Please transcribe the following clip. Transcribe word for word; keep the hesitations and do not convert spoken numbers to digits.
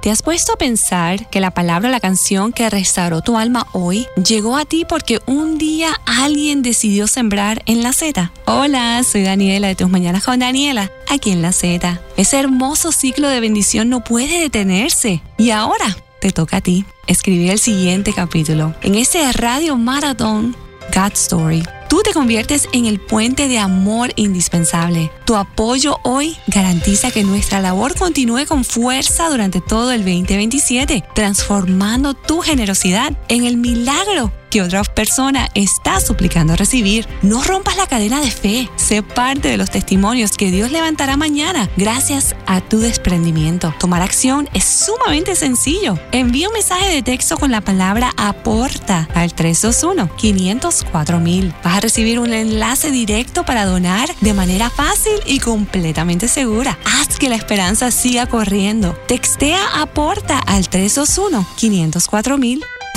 ¿Te has puesto a pensar que la palabra o la canción que restauró tu alma hoy llegó a ti porque un día alguien decidió sembrar en La Z? Hola, soy Daniela de Tus Mañanas con Daniela, aquí en La Z. Ese hermoso ciclo de bendición no puede detenerse. Y ahora te toca a ti escribir el siguiente capítulo. En este radio maratón, God Story, tú te conviertes en el puente de amor indispensable. Tu apoyo hoy garantiza que nuestra labor continúe con fuerza durante todo el veinte veintisiete, transformando tu generosidad en el milagro que otra persona está suplicando recibir. No rompas la cadena de fe. Sé parte de los testimonios que Dios levantará mañana gracias a tu desprendimiento. Tomar acción es sumamente sencillo. Envía un mensaje de texto con la palabra APORTA al tres dos uno, cinco cero cuatro mil. Vas a recibir un enlace directo para donar de manera fácil y completamente segura. Haz que la esperanza siga corriendo. Textea APORTA al tres dos uno, cinco cero cuatro mil